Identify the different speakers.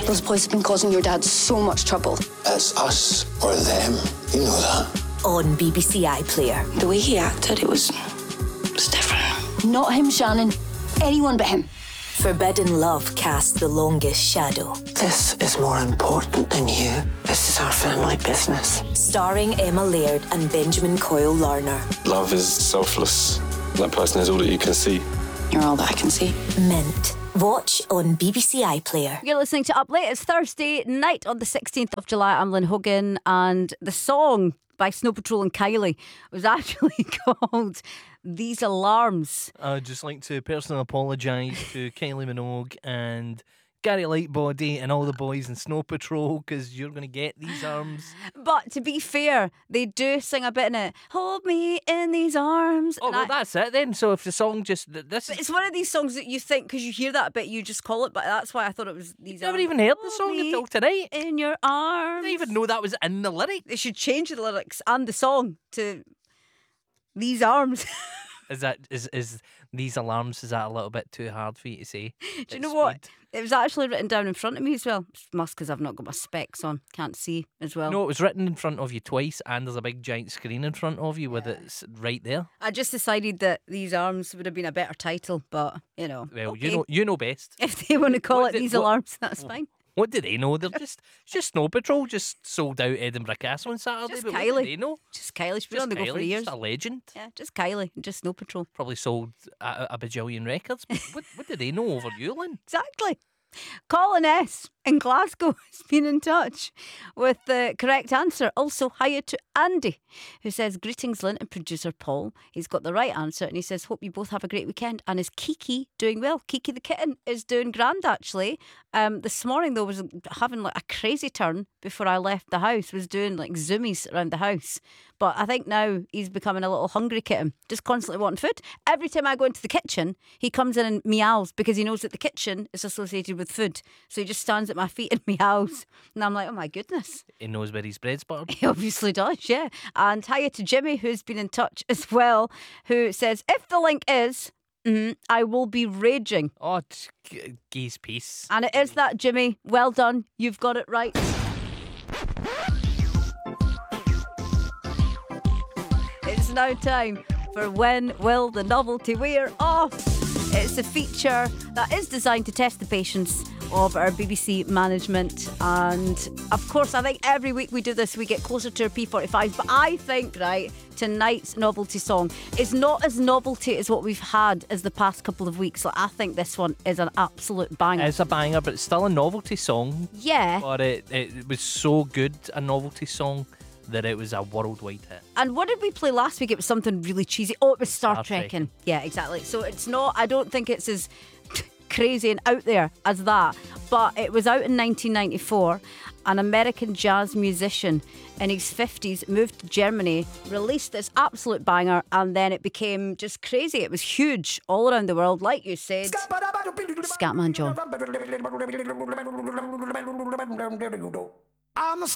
Speaker 1: Those boys have been causing your dad so much trouble.
Speaker 2: It's us or them. You know that.
Speaker 3: On BBC iPlayer.
Speaker 1: The way he acted, it was different. Not him, Shannon. Anyone but him.
Speaker 3: Forbidden Love cast The Longest Shadow.
Speaker 4: This is more important than you. This is our family business.
Speaker 3: Starring Emma Laird and Benjamin Coyle Larner.
Speaker 5: Love is selfless. That person is all that you can see.
Speaker 1: You're all that I can see.
Speaker 3: Mint. Watch on BBC iPlayer.
Speaker 6: You're listening to Up Late. It's Thursday night on the 16th of July. I'm Lynn Hogan, and the song by Snow Patrol and Kylie was actually called These Alarms.
Speaker 7: I'd just like to personally apologise to Kylie Minogue and Gary Lightbody and all the boys in Snow Patrol, because you're going to get these arms.
Speaker 6: But to be fair, they do sing a bit in it. Hold me in these arms.
Speaker 7: Oh, well, that's it then. So if the song just... this
Speaker 6: It's one of these songs that you think, because you hear that bit, you just call it, but that's why I thought it was these
Speaker 7: Never
Speaker 6: arms.
Speaker 7: even heard the
Speaker 6: Hold
Speaker 7: song
Speaker 6: me
Speaker 7: until tonight.
Speaker 6: in your arms.
Speaker 7: I didn't even know that was in the lyric.
Speaker 6: They should change the lyrics and the song to These Arms.
Speaker 7: Is these alarms, is that a little bit too hard for you to say?
Speaker 6: Do you know what? It was actually written down in front of me as well. Must because I've not got my specs on. Can't see as well.
Speaker 7: No, it was written in front of you twice, and there's a big giant screen in front of you with it right there.
Speaker 6: I just decided that These Arms would have been a better title, but you know.
Speaker 7: Well,
Speaker 6: okay.
Speaker 7: you know best.
Speaker 6: If they want to call
Speaker 7: What
Speaker 6: it
Speaker 7: did-
Speaker 6: These
Speaker 7: what-
Speaker 6: Alarms, that's fine.
Speaker 7: What do they know? They're just Snow Patrol just sold out Edinburgh Castle on Saturday.
Speaker 6: Just
Speaker 7: but what
Speaker 6: Kylie.
Speaker 7: do they know?
Speaker 6: Just Kylie. She's been
Speaker 7: Just
Speaker 6: on the go for
Speaker 7: Kylie,
Speaker 6: years.
Speaker 7: just a legend.
Speaker 6: Yeah, just Kylie. Just Snow Patrol.
Speaker 7: Probably sold a bajillion records. But what do they know over you, Lynn?
Speaker 6: Exactly. Colin S. in Glasgow has been in touch with the correct answer. Also, hiya to Andy, who says, greetings, Lynn and producer Paul. He's got the right answer, and he says, hope you both have a great weekend. And is Kiki doing well? Kiki the kitten is doing grand, actually. This morning, though, was having like a crazy turn before I left the house, was doing like zoomies around the house. But I think now he's becoming a little hungry kitten, just constantly wanting food. Every time I go into the kitchen, he comes in and meows because he knows that the kitchen is associated with food. So he just stands at my feet and meows. And I'm like, oh my goodness.
Speaker 7: He knows where his bread's buttered.
Speaker 6: He obviously does, yeah. And hiya to Jimmy, who's been in touch as well, who says, if the link is, I will be raging.
Speaker 7: Oh, geese peace.
Speaker 6: And it is that, Jimmy. Well done. You've got it right. It's now time for When Will the Novelty Wear Off? It's a feature that is designed to test the patience of our BBC management, and of course I think every week we do this we get closer to our P45, but I think, right, tonight's novelty song is not as novelty as what we've had as the past couple of weeks. Like, I think this one is an absolute banger.
Speaker 7: It's a banger, but it's still a novelty song.
Speaker 6: Yeah.
Speaker 7: But it was so good, a novelty song, that it was a worldwide hit.
Speaker 6: And what did we play last week? It was something really cheesy. Oh, it was Star Trekking.
Speaker 7: Trekking.
Speaker 6: Yeah, exactly. So it's not, I don't think it's as crazy and out there as that. But it was out in 1994. An American jazz musician in his 50s moved to Germany, released this absolute banger, and then it became just crazy. It was huge all around the world, like you said. Scatman John.
Speaker 8: I'm a